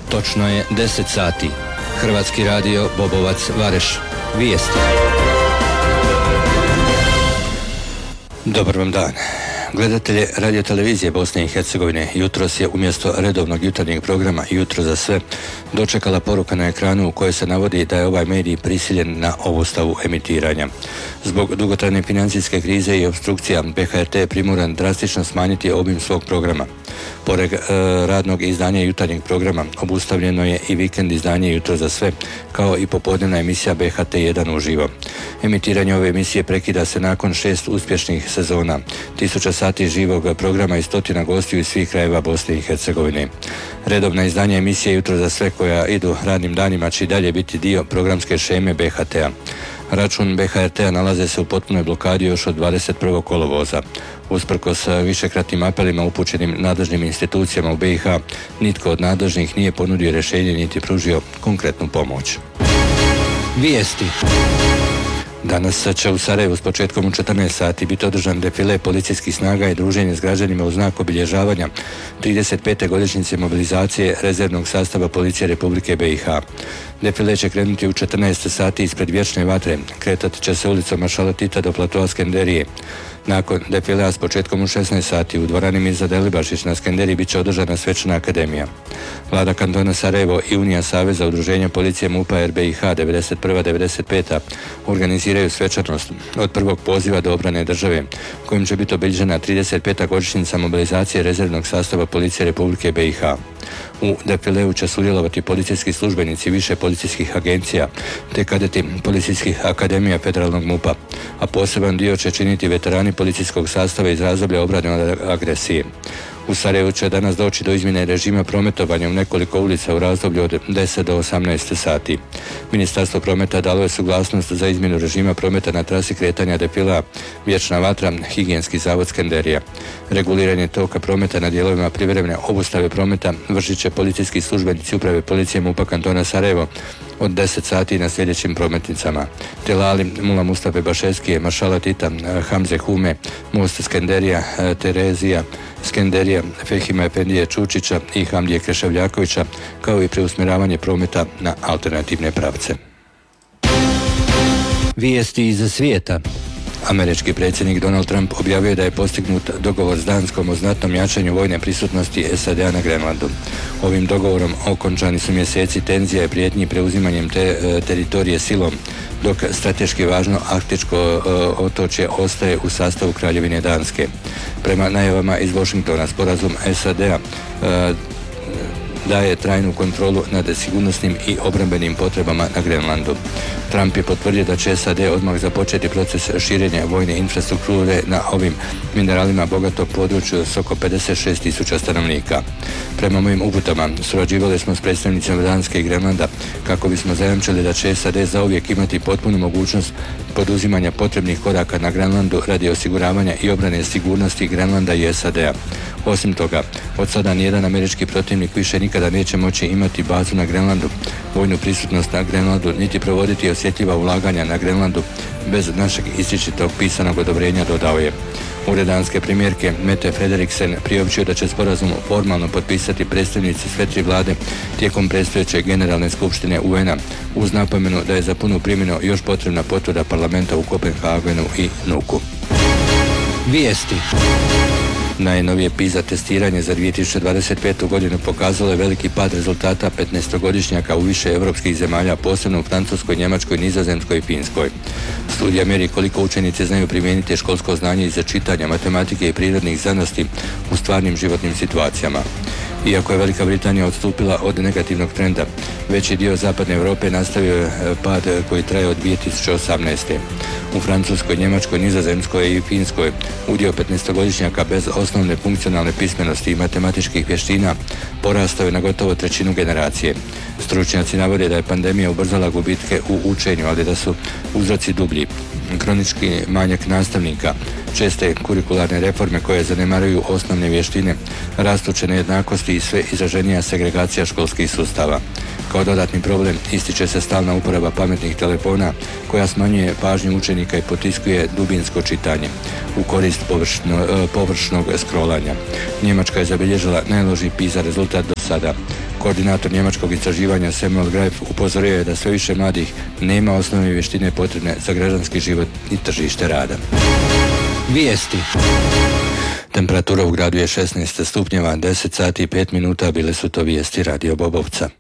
Točno je 10 sati. Hrvatski radio Bobovac Vareš. Vijesti. Dobar vam dan. Gledatelje radiotelevizije Bosne i Hercegovine, jutros je umjesto redovnog jutarnjeg programa Jutro za sve dočekala poruka na ekranu u kojoj se navodi da je ovaj medij prisiljen na obustavu emitiranja. Zbog dugotrajne financijske krize i opstrukcija, BHRT je primoran drastično smanjiti obim svog programa. Pored radnog izdanja jutarnjeg programa, obustavljeno je i vikend izdanje Jutro za sve, kao i popodnevna emisija BHT1 uživo. Emitiranje ove emisije prekida se nakon 6 uspješnih sezona, 1000 sati živog programa i 100 gostiju iz svih krajeva Bosne i Hercegovine. Redovna izdanja emisije Jutro za sve koja idu radnim danima će i dalje biti dio programske šeme BHT-a. Račun BHRT-a nalaze se u potpunoj blokadi još od 21. kolovoza. Usprkos višekratnim apelima upućenim nadležnim institucijama u BiH, nitko od nadležnih nije ponudio rješenje niti pružio konkretnu pomoć. Vijesti. Danas će u Sarajevu s početkom u 14 sati biti održan defile policijskih snaga i druženje s građanima u znak obilježavanja 35. godišnjice mobilizacije rezervnog sastava policije Republike BiH. Defile će krenuti u 14 sati ispred Vječne vatre, kretat će se ulicom Maršala Tita do platoa Skenderije. Nakon defilea s početkom u 16 sati u dvorani Mirza Delibašić na Skenderiji bit će održana svečana akademija. Vlada kantona Sarajevo i Unija Saveza udruženja policije MUP-a RBiH 91-95 organiziraju svečanost od prvog poziva do obrane države, kojim će biti obilježena 35. godišnjica mobilizacije rezervnog sastava policije Republike BiH. U defileu će sudjelovati policijski službenici više policijskih agencija te kadeti policijskih akademija federalnog MUP-a, a poseban dio će činiti veterani policijskog sastava iz razdoblja obrane od agresije. U Sarajevu će danas doći do izmjene režima prometovanja u nekoliko ulica u razdoblju od 10 do 18 sati. Ministarstvo prometa dalo je suglasnost za izmjenu režima prometa na trasi kretanja defila Vječna vatra, Higijenski zavod Skenderija. Reguliranje toka prometa na dijelovima privremene obustave prometa vršit će policijski službenici uprave policije MUP-a kantona Sarajevo od 10 sati na sljedećim prometnicama: Telali, Mula Mustafe Bašeskije, Maršala Tita, Hamze Hume, Most Skenderija, Terezija Skenderija, Fehima Efendije Čučića i Hamdije Kreševljakovića, kao i preusmjeravanje prometa na alternativne pravce. Vijesti iz svijeta. Američki predsjednik Donald Trump objavio da je postignut dogovor s Danskom o znatnom jačanju vojne prisutnosti SAD-a na Grenlandu. Ovim dogovorom okončani su mjeseci tenzija i prijetnji preuzimanjem te teritorije silom, dok strateški važno arktičko otočje ostaje u sastavu Kraljevine Danske. Prema najavama iz Washingtona, sporazum SAD-a daje trajnu kontrolu nad sigurnosnim i obrambenim potrebama na Grenlandu. Trump je potvrdio da će SAD odmah započeti proces širenja vojne infrastrukture na ovim mineralima bogatog području s oko 56.000 stanovnika. Prema mojim uputama, surađivali smo s predstavnicima Danske i Grenlanda kako bismo zajamčili da će SAD zauvijek imati potpunu mogućnost poduzimanja potrebnih koraka na Grenlandu radi osiguravanja i obrane sigurnosti Grenlanda i SAD-a. Osim toga, od sada nijedan američki protivnik više nikada neće moći imati bazu na Grenlandu, vojnu prisutnost na Grenlandu, niti provoditi osjetljiva ulaganja na Grenlandu bez našeg izričitog pisanog odobrenja, dodao je. Ured danske premijerke Mette Frederiksen priopćio da će sporazum formalno potpisati predstavnici sve tri vlade tijekom predstojeće generalne skupštine UN-a, uz napomenu da je za punu primjenu još potrebna potvrda parlamenta u Kopenhagenu i Nuku. Vijesti. Najnovije PISA testiranje za 2025. godinu pokazalo je veliki pad rezultata 15-godišnjaka u više europskih zemalja, posebno u Francuskoj, Njemačkoj, Nizozemskoj i Finskoj. Studija mjeri koliko učenici znaju primijeniti školsko znanje iz čitanja, matematike i prirodnih znanosti u stvarnim životnim situacijama. Iako je Velika Britanija odstupila od negativnog trenda, veći dio zapadne Europe nastavio je pad koji traje od 2018. U Francuskoj, Njemačkoj, Nizozemskoj i Finskoj udio 15-godišnjaka bez osnovne funkcionalne pismenosti i matematičkih vještina porastao je na gotovo trećinu generacije. Stručnjaci navode da je pandemija ubrzala gubitke u učenju, ali da su uzroci dublji. Kronički manjak nastavnika, česte kurikularne reforme koje zanemaruju osnovne vještine, rastuće nejednakosti i sve izraženija segregacija školskih sustava. Kao dodatni problem ističe se stalna uporaba pametnih telefona koja smanjuje pažnju učenika i potiskuje dubinsko čitanje u korist površnog scrollanja. Njemačka je zabilježila najložiji PISA rezultat do sada. Koordinator njemačkog istraživanja Samuel Greif upozorio je da sve više mladih nema osnovne vještine potrebne za građanski život i tržište rada. Vijesti. Temperatura u gradu je 16 stupnjeva, 10 sati i 5 minuta, bile su to vijesti Radio Bobovca.